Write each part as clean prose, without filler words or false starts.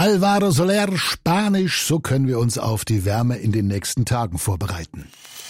Alvaro Soler, Spanisch, so können wir uns auf die Wärme in den nächsten Tagen vorbereiten.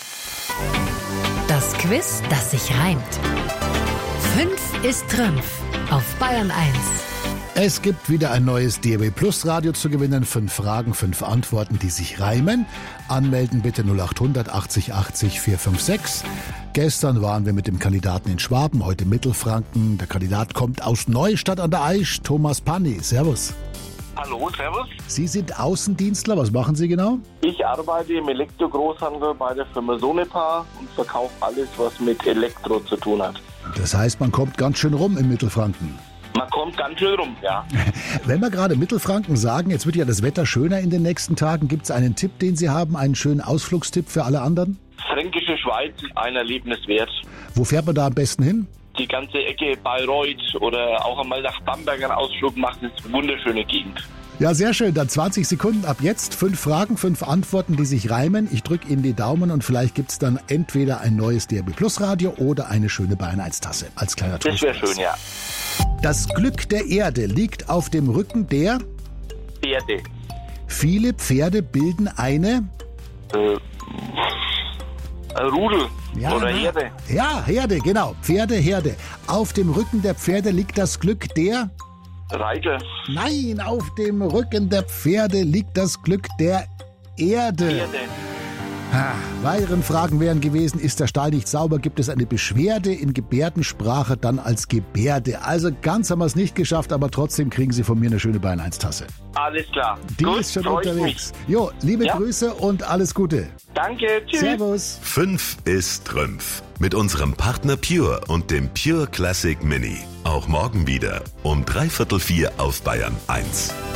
Das Quiz, das sich reimt. 5 ist Trümpf auf Bayern 1. Es gibt wieder ein neues DAB Plus Radio zu gewinnen. 5 Fragen, 5 Antworten, die sich reimen. Anmelden bitte 0800 80 80 456. Gestern waren wir mit dem Kandidaten in Schwaben, heute Mittelfranken. Der Kandidat kommt aus Neustadt an der Aisch, Thomas Panni. Servus. Hallo, servus. Sie sind Außendienstler, was machen Sie genau? Ich arbeite im Elektrogroßhandel bei der Firma Sonepar und verkaufe alles, was mit Elektro zu tun hat. Das heißt, man kommt ganz schön rum in Mittelfranken. Man kommt ganz schön rum, ja. Wenn wir gerade Mittelfranken sagen, jetzt wird ja das Wetter schöner in den nächsten Tagen. Gibt es einen Tipp, den Sie haben, einen schönen Ausflugstipp für alle anderen? Fränkische Schweiz ist ein Erlebnis wert. Wo fährt man da am besten hin? Die ganze Ecke Bayreuth oder auch einmal nach Bamberg einen Ausflug macht, ist eine wunderschöne Gegend. Ja, sehr schön. Dann 20 Sekunden ab jetzt. 5 Fragen, 5 Antworten, die sich reimen. Ich drücke Ihnen die Daumen und vielleicht gibt's dann entweder ein neues DAB Plus Radio oder eine schöne Bayern 1 Tasse als kleiner Trost. Das wäre schön, ja. Das Glück der Erde liegt auf dem Rücken der... Pferde. Viele Pferde bilden eine... Rudel Ja, oder Herde. Ja, Herde, genau. Pferde, Herde. Auf dem Rücken der Pferde liegt das Glück der... Reiter. Nein, auf dem Rücken der Pferde liegt das Glück der Erde. Pferde. Weiteren Fragen wären gewesen, ist der Stall nicht sauber, gibt es eine Beschwerde in Gebärdensprache, dann als Gebärde. Also ganz haben wir es nicht geschafft, aber trotzdem kriegen Sie von mir eine schöne Bayern 1 Tasse. Alles klar. Die Gut, ist schon freu ich unterwegs. mich. Jo, liebe Ja. Grüße und alles Gute. Danke, tschüss. Servus. 5 ist Trümpf. Mit unserem Partner Pure und dem Pure Classic Mini. Auch morgen wieder um 3/4 auf Bayern 1.